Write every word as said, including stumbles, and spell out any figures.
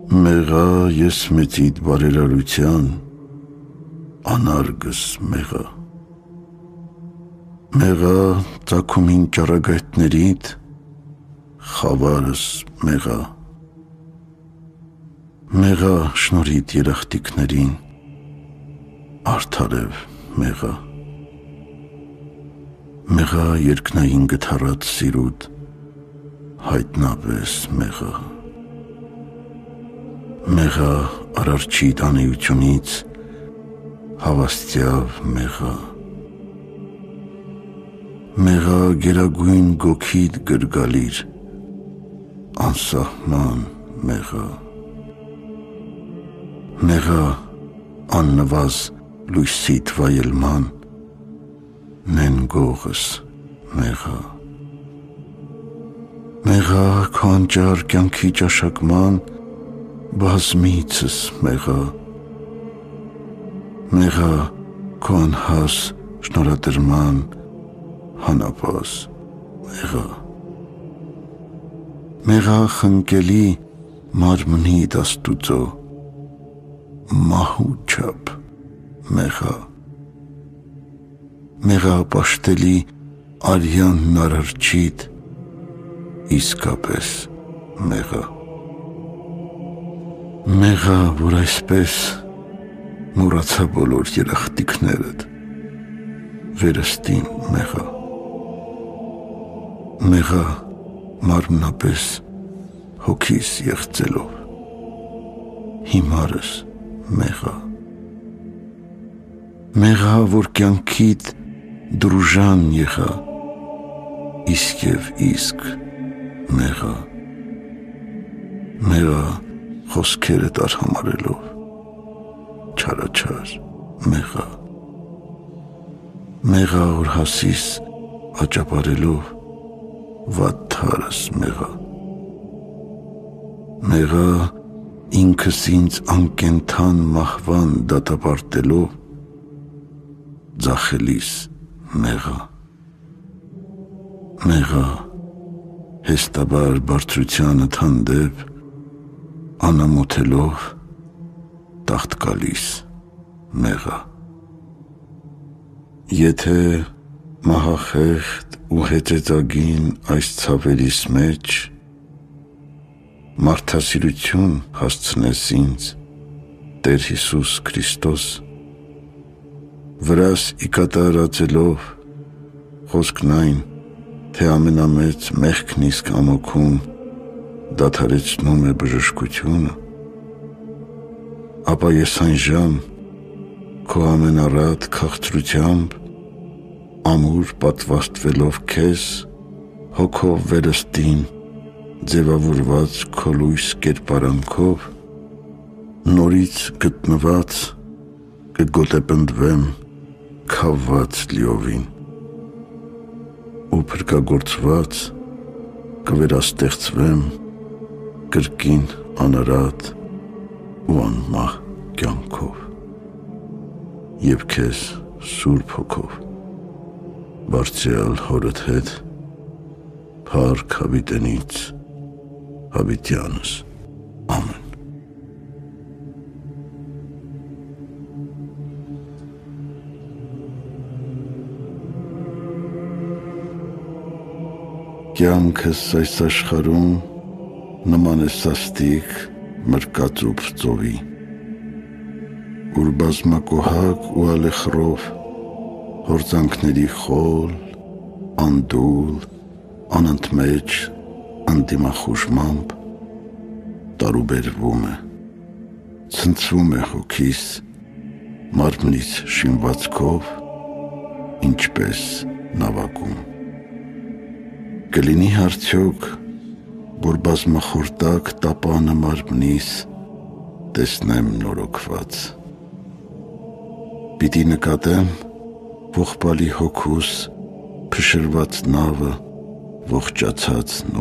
Մեղա ես մեծիդ բարերարության, անարգս մեղա։ Մեղա ծագումին ճառագայթներիդ, խավարս մեղա։ Մեղա շնորհիդ երախտիկներին, արդարև մեղա։ Մեղա երկնային գթառած սիրուդ, հայտնապես մեղա։ Մեղա արարչի տանեությունից, հավաստյավ մեղա։ Մեղա գերագույն գոքիդ գրգալիր, անսահման մեղա։ Մեղա աննվազ լույսիդ վայելման, նեն գողս մեղա։ Մեղա քո անճար կյանքի ճաշակման, բազմիցս մեղա։ Մեղա քո անհաս շնորհադրման, հանապաս մեղա։ Մեղա խնկելի մարմնիդ Աստուծո, մահու չափ մեղա։ Մեղա պաշտելի արյանն արարչիդ, իսկապես մեղա։ Մեղա, որ այսպես մոռացա բոլոր երախտիկներդ, վերստին մեղա։ Մեղա մարմնապես հոգիս եղծելով, հիմարս մեղա։ Մեղա, որ կյանքիդ դրուժան եղա, իսկ և իսկ մեղա։ Մեղա խոսքերդ արհամարելով, չարաչար մեղա։ Մեղա որ հասիս աճապարելով, վատթարս մեղա։ Մեղա ինքս ինձ անկենթան մահվան դատապարտելով, ձախելիս մեղա։ Մեղա հեստաբար բարձրությանդ հանդեպ, անամոթելով, տաղտկալիս մեղա։ Եթե մահախեղդ ու հեծեծագին այս ցավերիս մեջ, մարդասիրություն հասցնես ինձ, Տեր Հիսուս Քրիստոս, վրաս իկատարածելով, խոսքն այն, թե ամենամեծ մեղքն իսկ ամոքում դադարեցնում է բժշկությունը, ապա ես այնժամ քո ամենառատ քաղցրությամբ, ամուր պատվաստվելով քեզ, հոգով վերստին ձևավորված քո լույս կերպարանքով, նորից գտնված կգոտեպնդվեմ քավված լիովին ու փրկագործված կվերաստեղծվեմ կրկին անարատ ու անմահ կյանքով և քեզ սուրբ հոգով բարձրյալ հորդ հետ փառք հավիտենից հավիտյանս ամեն։ Կյանքս այս աշխարհում նման է սաստիկ մրկածուփ ծովի, ուր բազմակոհակ ու ալեխռով հորձանքների խոլ, անդուլ, անընդմեջ անդիմախուժմամբ տարուբերվում է, ցնցվում է հոգիս, մարմնից շինվածքով, ինչպես նավակում։ Կլինի արդյոք, որ բազմախորտակ տապանը մարմնիս տեսնեմ նորոգված։ Պիտի նկատեմ ողբալի հոգուս փշրված նավը ողջացած